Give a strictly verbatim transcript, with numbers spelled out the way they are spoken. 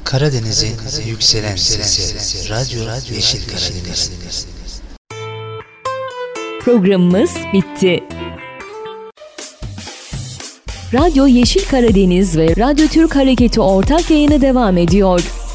Karadeniz'in yükselen sesi, Radyo Yeşil Karadeniz. Programımız bitti. Radyo Yeşil Karadeniz ve Radyo Türk Hareketi ortak yayını devam ediyor.